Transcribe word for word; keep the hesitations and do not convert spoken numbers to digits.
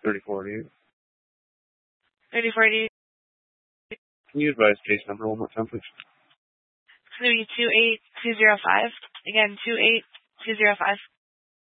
thirty-four eighty-eight. thirty-four eighty-eight. Can you advise case number one more time, please? It's going to be two eight two zero five. Again, two eight two zero five.